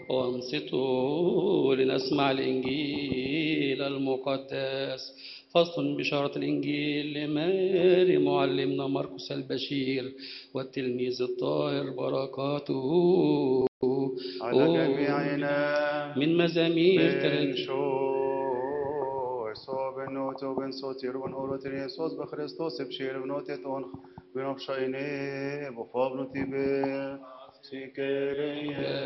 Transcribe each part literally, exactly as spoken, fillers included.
وانصتوا لنسمع الإنجيل المقدس. فصل بشارة الإنجيل لماري معلمنا مرقس البشير والتلميذ الطاهر بركاته على جميعنا من مزامير بن تلاتين. شو سو بنوتو بن صوتير بن أورتري صوت بخريستوس بشير بنوتي تون بنبشيني بفابنوتي بسيكريا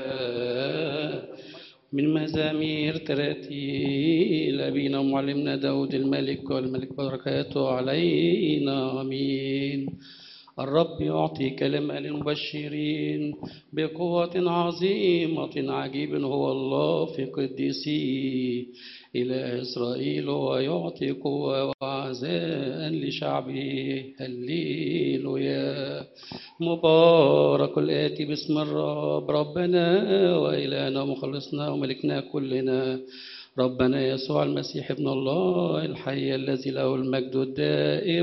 من مزامير تراتيل أبينا معلمنا داود الملك والملك بركاته علينا آمين. الرب يعطي كلمة للمبشرين بقوة عظيمة، عجيب هو الله في قديسيه إلى إسرائيل، ويعطي قوة وعزاء لشعبه. هللويا. مبارك الآتي باسم الرب ربنا وإلهنا ومخلصنا وملكنا كلنا، ربنا يسوع المسيح ابن الله الحي الذي له المجد الدائم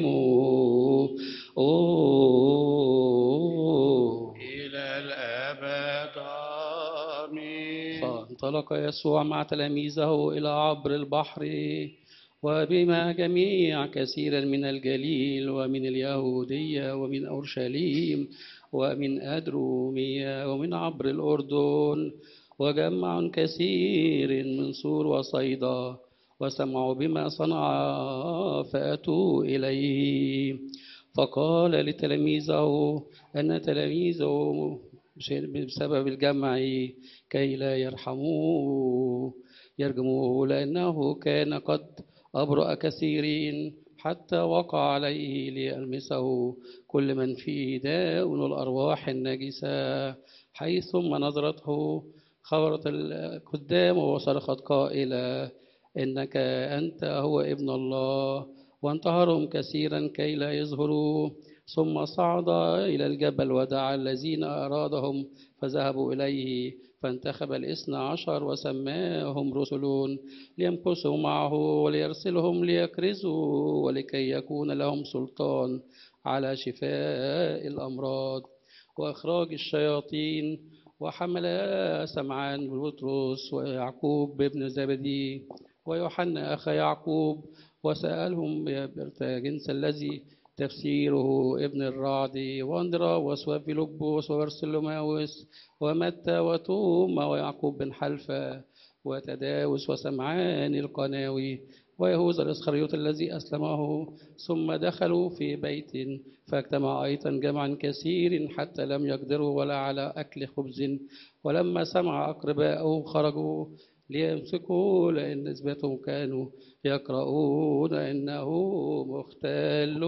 أوه. إلى الأبد آمين. فانطلق يسوع مع تلاميذه إلى عبر البحر، وبما جميع كثيرا من الجليل ومن اليهودية ومن أورشليم ومن أدرومية ومن عبر الأردن، وجمع كثير من سور وصيدا، وسمعوا بما صنع فأتوا إليه. فقال لتلاميذه أن تلاميذه بسبب الجمع كي لا يرحموه يرجموه، لأنه كان قد أبرأ كثيرين حتى وقع عليه ليلمسه كل من فيه داء الأرواح النجسة، حيثما نظرته خبرت القدام وصرخت قائلة إنك أنت هو ابن الله، وانتهرهم كثيرا كي لا يظهروا. ثم صعد إلى الجبل ودعا الذين أرادهم فذهبوا إليه، فانتخب الاثنى عشر وسماهم رسل ليمكثوا معه وليرسلهم ليكرزوا ولكي يكون لهم سلطان على شفاء الأمراض وإخراج الشياطين. وحمل سمعان بطرس ويعقوب بن زبدي ويوحنا أخا يعقوب، وسألهم جنس الذي تفسيره ابن الرعد واندراوس وفيلبس وبرسلماوس ومتى وتوما ويعقوب بن حلفة وتداوس وسمعان القناوي ويهوذا الإسخريوط الذي أسلمه. ثم دخلوا في بيت فاجتمع أيضا جمعا كثير حتى لم يقدروا ولا على أكل خبز. ولما سمع أقرباءه خرجوا ليمسكوا، لأن نسبتهم كانوا يقرؤون إنه مختل.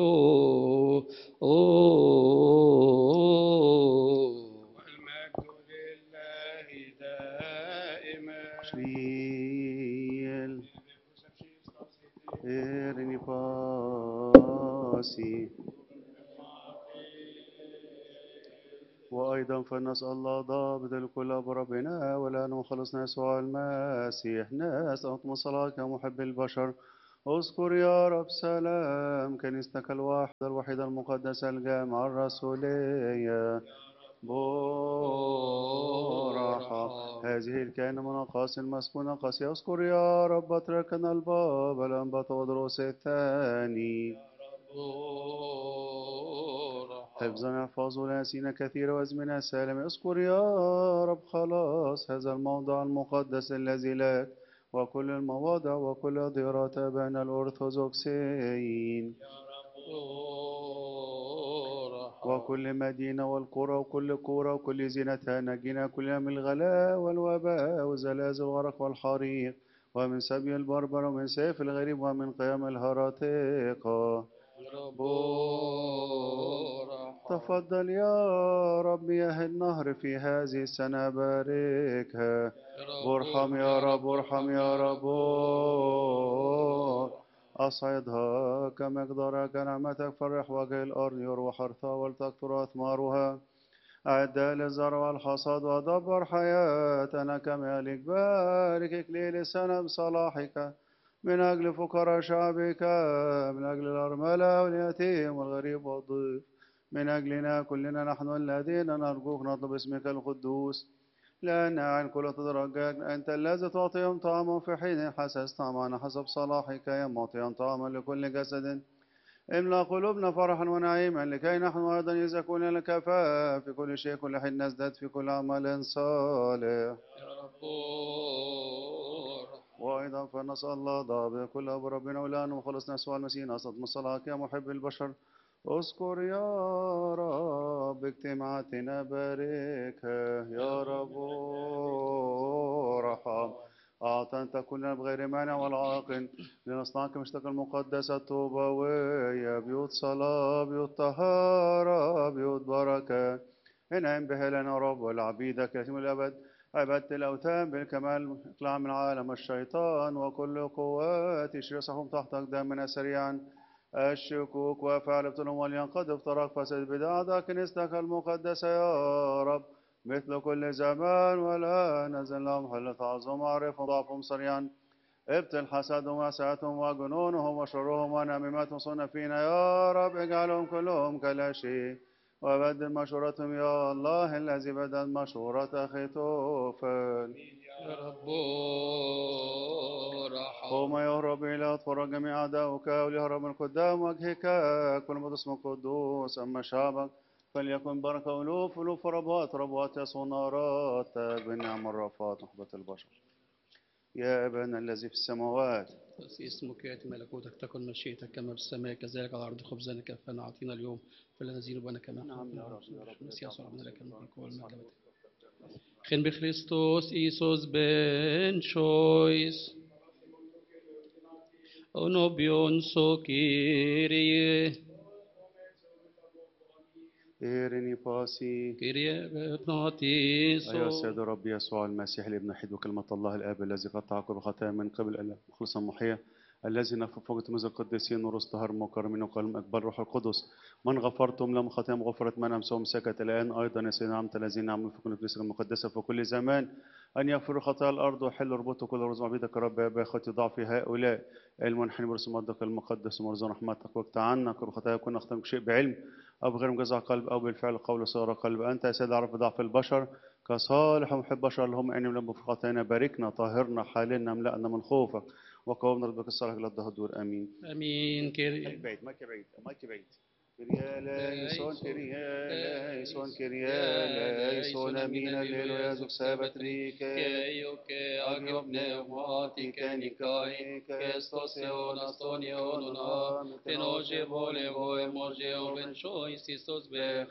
والمجد لله دائما. شيل إرني باسي. وأيضا فنسأل الله ضابط الكل بربنا ولا مخلصنا يسوع المسيح، نسألكم الصلاة كمحب البشر. اذكر يا رب سلام كنيستك الواحدة الوحيدة المقدسة الجامعة الرسولية بورحة هذه الكائنة من أقاصي المسكونة قاسية. اذكر يا رب بطريركنا الباب الأنبط ودروس الثاني حفظا يحفظ ناسين كثير وازمنة سالم. اذكر يا رب خلاص هذا الموضع المقدس الذي لك وكل المواضع وكل الديارات بين الأرثوذكسيين وكل مدينة والقرى وكل قرى وكل زينتها، نجينا كلنا من الغلاء والوباء والزلازل والغرق والحريق ومن سبي البربر ومن سيف الغريب ومن قيام الهراطقة. تفضل يا رب يا النهر في هذه السنة باركها. ارحم يا رب ارحم يا رب أصعدها كمقدار كنعمتك. فرح وجه الأرض يروح حرثها ولتكثر أثمارها. أعد للزرع والحصاد ودبر حياتنا كمالك. بارك إكليل السنة بصلاحك من أجل فقراء شعبك، من أجل الأرملة واليتيم والغريب والضيف، من أجلنا كلنا نحن الذين نرجوك نطلب اسمك القدوس لأن عن كل تدرجك أنت الذي تعطيهم طعاما في حين حسس طعاما حسب صلاحك يا معطيا طعاما لكل جسد. املأ قلوبنا فرحا ونعيما لكي نحن أيضا إذا كنا لكفاء في كل شيء كل حين نزداد في كل عمل صالح. يا رب وأيضا فنسأل الله ضابط كل أبو ربنا ولأنه مخلصنا يسوع المسيح أصد مصلحك يا محب البشر. اذكر يا رب اجتماعاتنا باركها يا رب ارحم. أعطنت كلنا بغير مانع ولا عاق لنصنعك مشتاق المقدسة الطوبوية بيوت صلاة بيوت طهارة بيوت بركة. انعم بها لنا رب والعبيدك يتم الأبد. عبدت الأوثان بالكمال اقلع من عالم الشيطان وكل قوات اشرسهم تحتك دامنا سريعا. الشكوك وفعل ابتلهم ولينقذ افترق فسد بدعة كنيستك المقدسة يا رب مثل كل زمان ولا نزل لهم حل تعظم عرفهم ضعفهم سريعا. ابتل حسدهم وسعتهم وجنونهم وشرهم ونميمتهم صنع فينا يا رب اجعلهم كلهم كلا شيء. وبدل مشورتهم يا الله الذي بدل مشورة أخي توفل. يا رب قوم ارحم. يهرب إلى أطفال جميع أعداؤك وليهرب من قدام وجهك كل ما اسم القدوس أما شعبك فليكن بركة ألوف ألوف ربوات ربوات يصون نارات بالنعم الرافات محبة البشر. يا أبانا الذي في السماوات بس اسمك يأتي ملكوتك تكن مشيئتك كما في السماء كذلك على الأرض خبزنا كفانا أعطينا اليوم فلا نزيل بنا كما نعم يا رب يا رب مسيح صلى لك الملك والمجد. خن بخريستوس إيسوس بن شويس ونوبيون سوكيري إيرني باسي. كيريا أيها بناتيسو. السيد رب يسوع المسيح الابن الوحيد وكلمة الله الآب الذي قد تعاقب خطايا من قبل الله مخلصا محيا الذي نفى فوق تمز القديسين ورس طهر مكرمين وقلم أكبر روح القدس من غفرتم لهم خطاياهم غفرت من أمسهم سكت الآن أيضا يا سيدنا نعمة الذين نعمل في كل كنيسة المقدسة في كل زمان أن يغفروا خطايا الأرض وحل ربط كل رزق عبيدك يا رب يا باخت ضعف هؤلاء المنحنين برسم مدك المقدس ومرزون رحمتك وقت عنا كل خطايا كنا نختم شيء بعلم أو بغير مجزع قلب أو بالفعل قول صار قلب أنت يا سيد أعرف ضعف البشر كصالح ومحب بشر اللهم اني ولم في خطايانا باركنا طهرنا حالنا املأنا من خوفك وقومنا ربك الصالح الى الدهر امين. أمين كيريا بعيد مايك بعيد مايك بعيد. كريا ليسون كريا ليسون كريا ليسون امين الليل ويزك سابت ريك كيوكي أجيب نعماتي كنيكاي كستوسيون أستونيون تنوجي بولي بوي موجي وبن شوي سيسوس